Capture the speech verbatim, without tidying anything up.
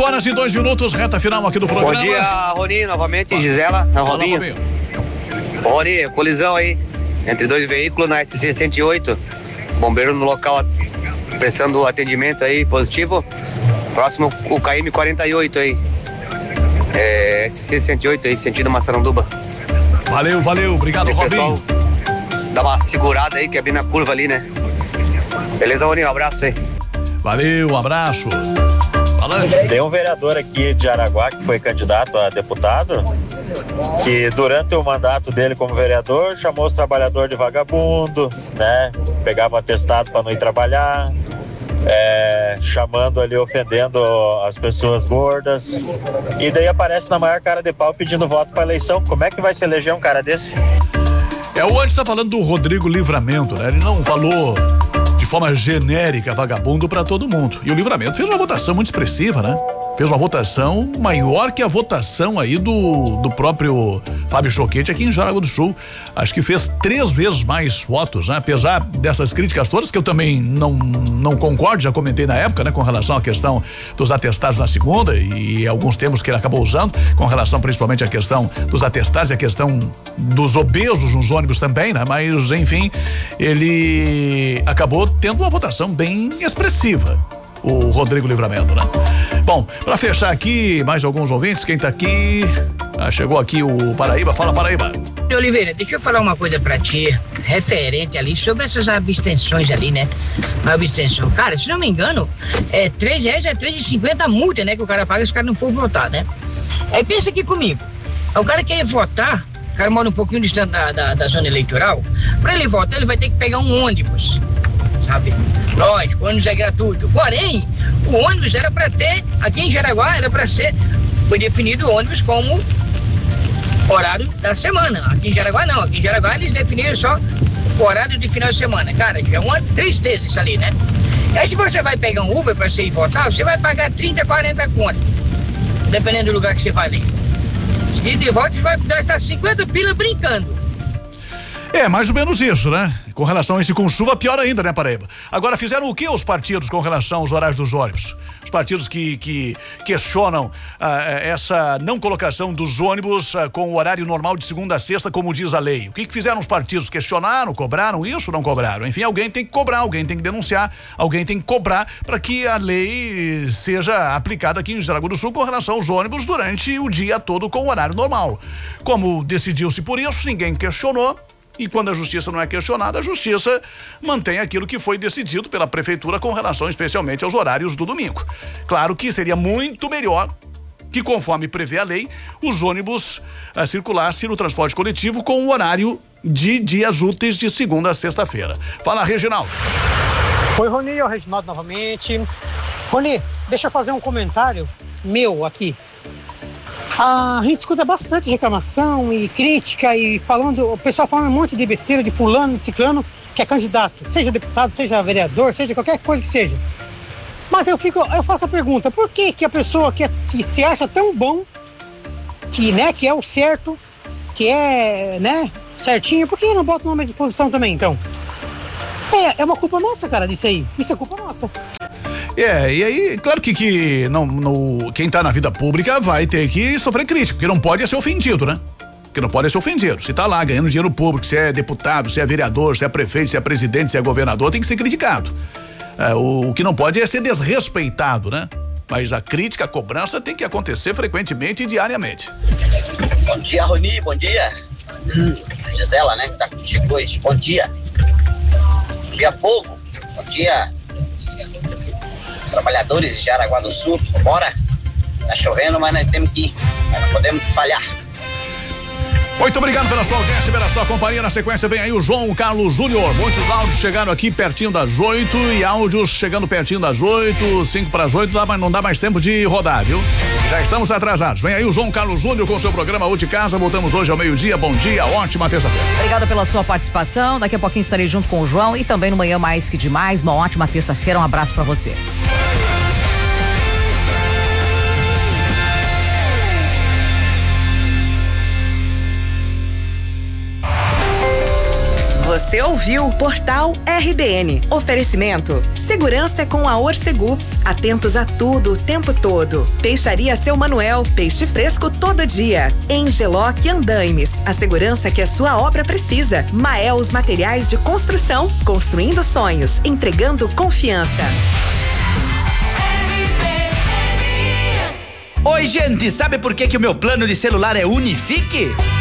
oito horas e dois minutos, reta final aqui do programa. Bom dia, Rony, novamente, Gisela, não, Fala, Robinho. Robinho. Rony, colisão aí, entre dois veículos na S C cento e oito, bombeiro no local prestando atendimento aí, positivo. Próximo o K M quarenta e oito aí, é, S C cento e oito aí, sentido Massaranduba. Valeu, valeu, obrigado, E, Robinho. pessoal, dá uma segurada aí, que é bem na curva ali, né? Beleza, Rony, um abraço aí. Valeu, um abraço. Falante. Tem um vereador aqui de Araguá que foi candidato a deputado, que durante o mandato dele como vereador chamou os trabalhadores de vagabundo, né? Pegava atestado para não ir trabalhar, é, chamando ali, ofendendo as pessoas gordas. E daí aparece na maior cara de pau pedindo voto para eleição. Como é que vai se eleger um cara desse? É, o antes tá falando do Rodrigo Livramento, né? Ele não falou de forma genérica vagabundo pra todo mundo. E o Livramento fez uma votação muito expressiva, né? Fez uma votação maior que a votação aí do, do próprio Fábio Choquete aqui em Jaraguá do Sul. Acho que fez três vezes mais votos, né? Apesar dessas críticas todas, que eu também não, não concordo, já comentei na época, né? Com relação à questão dos atestados na segunda e alguns termos que ele acabou usando, com relação principalmente à questão dos atestados e a questão dos obesos nos ônibus também, né? Mas, enfim, ele acabou tendo uma votação bem expressiva, o Rodrigo Livramento, né? Bom, pra fechar aqui, mais alguns ouvintes, quem tá aqui, ah, chegou aqui o Paraíba, fala Paraíba. Oliveira, deixa eu falar uma coisa pra ti, referente ali, sobre essas abstenções ali, né? A abstenção, cara, se não me engano, é três reais, é três e cinquenta a multa, né? Que o cara paga se o cara não for votar, né? Aí pensa aqui comigo, o cara quer votar, o cara mora um pouquinho distante da, da, da zona eleitoral, pra ele votar ele vai ter que pegar um ônibus, sabe? Lógico, o ônibus é gratuito, porém, o ônibus era para ter, aqui em Jaraguá, era para ser, foi definido o ônibus como horário da semana. Aqui em Jaraguá não, aqui em Jaraguá eles definiram só o horário de final de semana. Cara, já é uma tristeza isso ali, né? E aí se você vai pegar um Uber para você ir votar, você vai pagar trinta, quarenta conto, dependendo do lugar que você vai ali. E de volta você vai gastar cinquenta pila brincando. É, mais ou menos isso, né? Com relação a esse com chuva, pior ainda, né, Paraíba? Agora, fizeram o que os partidos com relação aos horários dos ônibus? Os partidos que, que questionam ah, essa não colocação dos ônibus ah, com o horário normal de segunda a sexta, como diz a lei. O que, que fizeram os partidos? Questionaram, cobraram isso ou não cobraram? Enfim, alguém tem que cobrar, alguém tem que denunciar, alguém tem que cobrar para que a lei seja aplicada aqui em Jaraguá do Sul com relação aos ônibus durante o dia todo com o horário normal. Como decidiu-se por isso, ninguém questionou. E quando a justiça não é questionada, a justiça mantém aquilo que foi decidido pela prefeitura com relação especialmente aos horários do domingo. Claro que seria muito melhor que, conforme prevê a lei, os ônibus ah, circulassem no transporte coletivo com o horário de dias úteis de segunda a sexta-feira. Fala, Reginaldo. Oi, Rony, é o Reginaldo novamente. Rony, deixa eu fazer um comentário meu aqui. A gente escuta bastante reclamação e crítica e falando, o pessoal falando um monte de besteira de fulano, de ciclano, que é candidato, seja deputado, seja vereador, seja qualquer coisa que seja. Mas eu fico, eu faço a pergunta, por que que a pessoa que, é, que se acha tão bom, que, né, que é o certo, que é, né, certinho, por que não bota o nome à disposição também, então? É, é uma culpa nossa, cara, disso aí. Isso é culpa nossa. É, e aí, claro que, que não, no, quem tá na vida pública vai ter que sofrer crítica, porque não pode ser ofendido, né? Porque não pode ser ofendido. Se tá lá ganhando dinheiro público, se é deputado, se é vereador, se é prefeito, se é presidente, se é governador, tem que ser criticado. É, o, o que não pode é ser desrespeitado, né? Mas a crítica, a cobrança tem que acontecer frequentemente e diariamente. Bom dia, Rony, bom dia. Gisela, né, que tá contigo hoje, bom dia. Bom dia, povo, bom dia. Trabalhadores de Jaraguá do Sul, bora. Tá chovendo, mas nós temos que ir. Nós não podemos falhar. Muito obrigado pela sua audiência e pela sua companhia. Na sequência vem aí o João Carlos Júnior. Muitos áudios chegaram aqui pertinho das oito e áudios chegando pertinho das oito, cinco para as oito, não dá mais tempo de rodar, viu? Já estamos atrasados. Vem aí o João Carlos Júnior com o seu programa U de Casa. Voltamos hoje ao meio-dia. Bom dia, ótima terça-feira. Obrigada pela sua participação. Daqui a pouquinho estarei junto com o João e também no Manhã Mais Que Demais. Uma ótima terça-feira. Um abraço para você. Você ouviu Portal R B N. Oferecimento. Segurança com a Orcegups. Atentos a tudo o tempo todo. Peixaria Seu Manuel. Peixe fresco todo dia. Engeloc Andaimes. A segurança que a sua obra precisa. Maels Materiais de Construção. Construindo sonhos. Entregando confiança. Oi, gente, sabe por que que o meu plano de celular é Unifique?